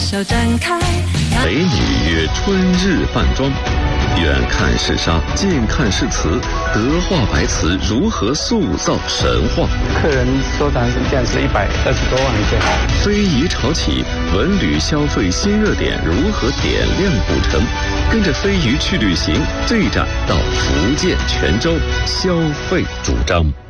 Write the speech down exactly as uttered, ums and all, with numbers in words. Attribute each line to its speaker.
Speaker 1: 手展开。
Speaker 2: 美女曰春日扮妆，远看是纱，近看是瓷，德化白瓷如何塑造神话？
Speaker 3: 客人收藏件是一百二十多万一件。
Speaker 2: 非遗潮起，文旅消费新热点如何点亮古城？跟着飞鱼去旅行，对展到福建泉州，消费主张。